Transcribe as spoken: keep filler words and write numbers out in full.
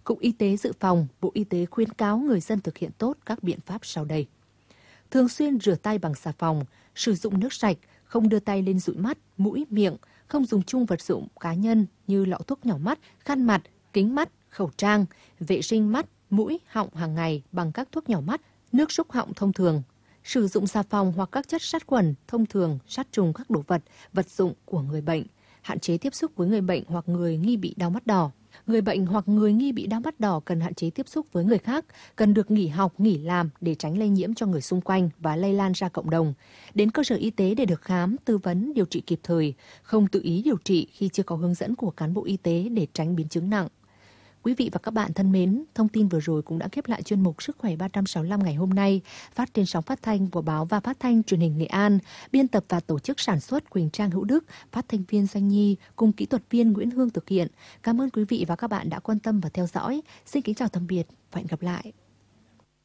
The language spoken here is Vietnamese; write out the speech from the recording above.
Cục Y tế Dự phòng, Bộ Y tế khuyến cáo người dân thực hiện tốt các biện pháp sau đây. Thường xuyên rửa tay bằng xà phòng, sử dụng nước sạch, không đưa tay lên dụi mắt, mũi, miệng, không dùng chung vật dụng cá nhân như lọ thuốc nhỏ mắt, khăn mặt, kính mắt, khẩu trang, vệ sinh mắt, mũi, họng hàng ngày bằng các thuốc nhỏ mắt, nước súc họng thông thường. Sử dụng xà phòng hoặc các chất sát khuẩn thông thường sát trùng các đồ vật, vật dụng của người bệnh. Hạn chế tiếp xúc với người bệnh hoặc người nghi bị đau mắt đỏ. Người bệnh hoặc người nghi bị đau mắt đỏ cần hạn chế tiếp xúc với người khác, cần được nghỉ học, nghỉ làm để tránh lây nhiễm cho người xung quanh và lây lan ra cộng đồng. Đến cơ sở y tế để được khám, tư vấn, điều trị kịp thời, không tự ý điều trị khi chưa có hướng dẫn của cán bộ y tế để tránh biến chứng nặng. Quý vị và các bạn thân mến, thông tin vừa rồi cũng đã khép lại chuyên mục Sức khỏe ba trăm sáu mươi lăm ngày hôm nay, phát trên sóng phát thanh của báo và phát thanh truyền hình Nghệ An, biên tập và tổ chức sản xuất Quỳnh Trang Hữu Đức, phát thanh viên Doanh Nhi cùng kỹ thuật viên Nguyễn Hương thực hiện. Cảm ơn quý vị và các bạn đã quan tâm và theo dõi. Xin kính chào tạm biệt và hẹn gặp lại.